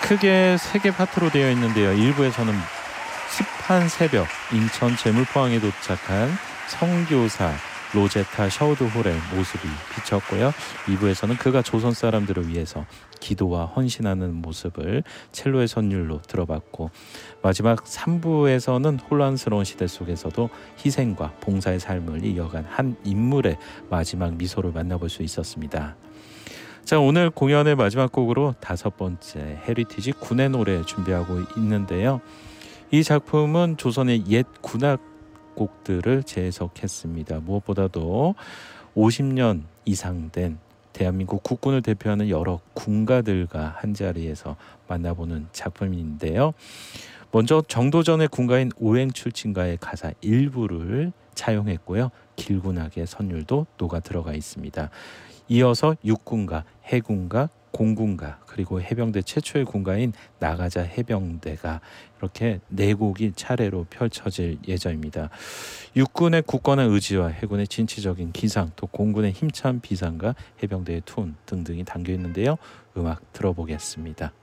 크게 3개 파트로 되어 있는데요. 1부에서는 습한 새벽 인천 제물포항에 도착한 선교사 로제타 셔우드홀의 모습이 비쳤고요. 2부에서는 그가 조선 사람들을 위해서 기도와 헌신하는 모습을 첼로의 선율로 들어봤고, 마지막 3부에서는 혼란스러운 시대 속에서도 희생과 봉사의 삶을 이어간 한 인물의 마지막 미소를 만나볼 수 있었습니다. 자, 오늘 공연의 마지막 곡으로 5번째 헤리티지 군의 노래 준비하고 있는데요. 이 작품은 조선의 옛 군악곡들을 재해석했습니다. 무엇보다도 50년 이상 된 대한민국 국군을 대표하는 여러 군가들과 한자리에서 만나보는 작품인데요. 먼저 정도전의 군가인 오행출친가의 가사 일부를 차용했고요. 길군악의 선율도 녹아 들어가 있습니다. 이어서 육군가, 해군가, 공군가, 그리고 해병대 최초의 군가인 나가자 해병대가 이렇게 4곡이 차례로 펼쳐질 예정입니다. 육군의 굳건한 의지와 해군의 진취적인 기상, 또 공군의 힘찬 비상과 해병대의 툰 등등이 담겨 있는데요. 음악 들어보겠습니다.